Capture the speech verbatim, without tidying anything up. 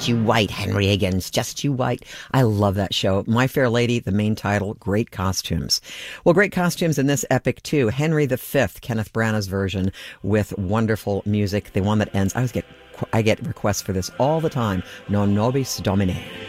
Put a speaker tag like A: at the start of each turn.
A: Just You Wait, Henry Higgins, Just You Wait. I love that show. My Fair Lady, the main title, great costumes. Well, great costumes in this epic too. Henry the Fifth, Kenneth Branagh's version with wonderful music. The one that ends, I always get, I get requests for this all the time. Non nobis Domine.